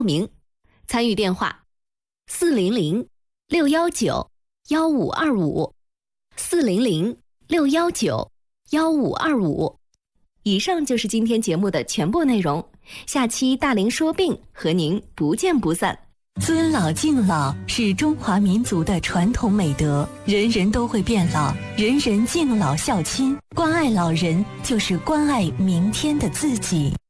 名。参与电话400-619-1525，400-619-1525。以上就是今天节目的全部内容，下期大龄说病和您不见不散。 尊老敬老是中华民族的传统美德，人人都会变老，人人敬老孝亲，关爱老人就是关爱明天的自己。